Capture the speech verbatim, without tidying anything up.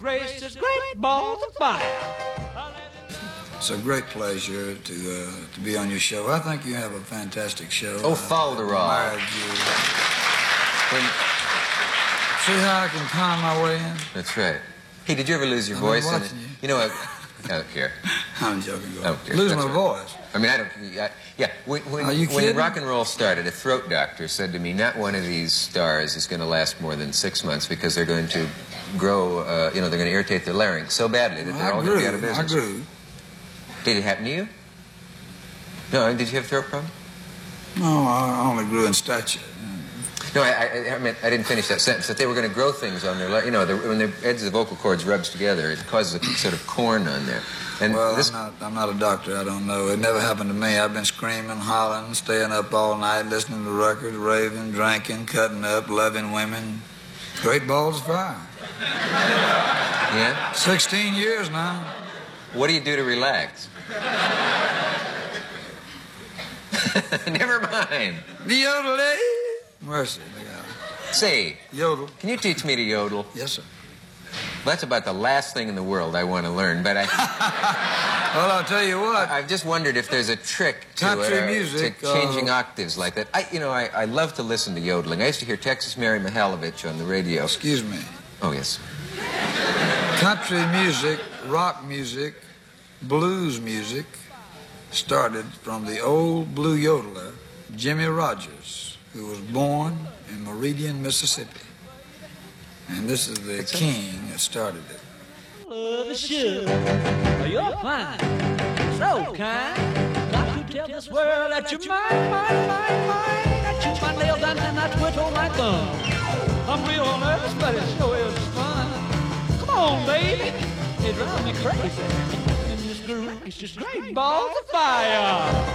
Gracious great balls of fire. It's a great pleasure to uh, to be on your show. I think you have a fantastic show. Oh, Falderall. When... See how I can con my way in? That's right. Hey, did you ever lose your I've voice? Been watching in you. You know, I, I don't care. I'm joking. I don't care. Lose That's my right. voice. I mean, I don't. I, yeah, when, when, Are you when kidding? rock and roll started, a throat doctor said to me, "Not one of these stars is going to last more than six months because they're going to grow. Uh, you know, they're going to irritate their larynx so badly that they're I all grew. going to be out of business." I grew. Did it happen to you? No. Did you have a throat problem? No, I only grew in stature. No, I, I, I mean, I didn't finish that sentence. That they were going to grow things on their, la- you know, the, when the edges of the vocal cords rubs together, it causes a sort of corn on there. And well, this... I'm not, I'm not a doctor. I don't know. It never happened to me. I've been screaming, hollering, staying up all night, listening to records, raving, drinking, cutting up, loving women. Great balls of fire. Yeah? Sixteen years now. What do you do to relax? Never mind. The yodel, eh? Mercy, God. Say, Yodel. Can you teach me to yodel? Yes, sir. That's about the last thing in the world I want to learn, but I... Well, I'll tell you what. I've just wondered if there's a trick to Country it, or music, to changing uh, octaves like that. I, you know, I, I love to listen to yodeling. I used to hear Texas Mary Mihalovich on the radio. Excuse me. Oh, yes. Country music, rock music, blues music started from the old blue yodeler, Jimmy Rogers, who was born in Meridian, Mississippi. And this is the king that started it. Love is sure, you're fine, so kind. Got to tell this world that you're mine, mine, mine, mine. I chew my nails down and I twiddle my thumb. I'm real nervous, but it sure is fun. Come on, baby, it drives me crazy. And this groove is just great balls of fire.